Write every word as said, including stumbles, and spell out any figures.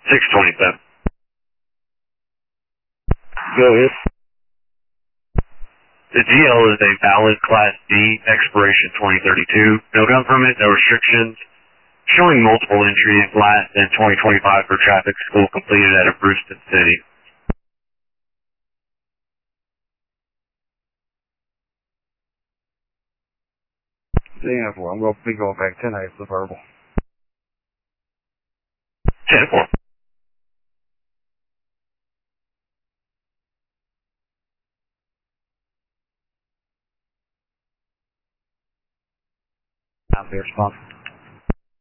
six twenty-seven. Go ahead. The G L is a valid Class D, expiration twenty thirty-two. No gun permit, no restrictions. Showing multiple entries last in twenty twenty-five for traffic school completed at a Brewston City. ten four. I'm going to be going back ten eight to the verbal. ten four. Out there, response.